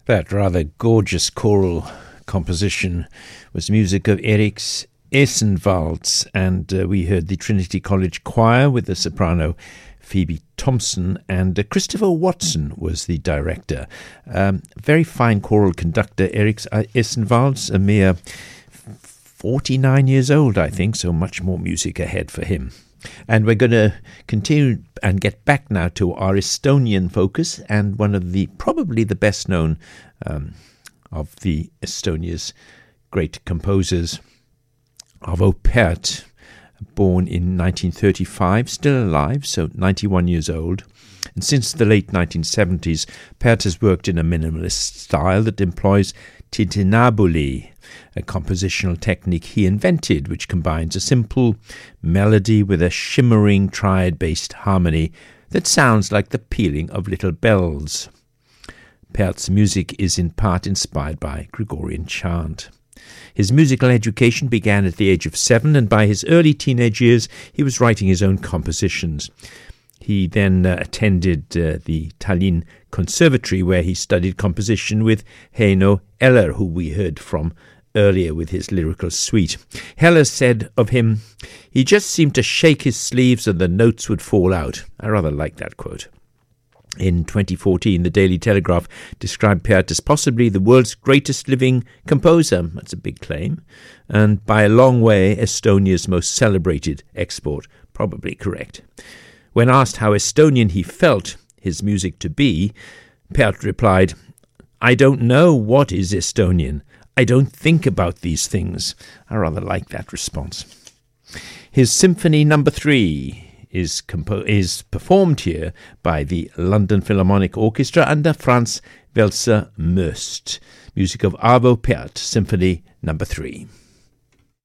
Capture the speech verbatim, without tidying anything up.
That rather gorgeous choral composition was music of Eriks Essenwalds, and uh, we heard the Trinity College Choir with the soprano Phoebe Thompson, and uh, Christopher Watson was the director. Um, very fine choral conductor, Eriks Essenwalds, a mere forty-nine years old, I think, so much more music ahead for him. And we're going to continue and get back now to our Estonian focus, and one of the, probably the best known um, of the Estonia's great composers, Arvo Pärt, born in nineteen thirty-five, still alive, so ninety-one years old. And since the late nineteen seventies, Pärt has worked in a minimalist style that employs titinabuli, a compositional technique he invented, which combines a simple melody with a shimmering triad-based harmony that sounds like the pealing of little bells. Pärt's music is in part inspired by Gregorian chant. His musical education began at the age of seven, and by his early teenage years he was writing his own compositions. He then uh, attended uh, the Tallinn Conservatory, where he studied composition with Heino Eller, who we heard from earlier with his lyrical suite. Heller said of him, "He just seemed to shake his sleeves and the notes would fall out." I rather like that quote. In twenty fourteen, the Daily Telegraph described Pärt as possibly the world's greatest living composer. That's a big claim. And by a long way, Estonia's most celebrated export. Probably correct. When asked how Estonian he felt his music to be, Pärt replied, "I don't know what is Estonian. I don't think about these things." I rather like that response. His Symphony Number Three is compo- is performed here by the London Philharmonic Orchestra under Franz Welser Möst. Music of Arvo Pärt, Symphony Number Three.